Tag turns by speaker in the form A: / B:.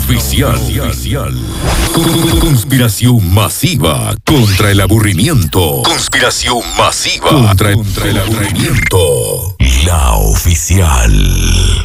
A: oficial. Conspiración masiva contra el aburrimiento. Conspiración masiva contra el aburrimiento. La oficial.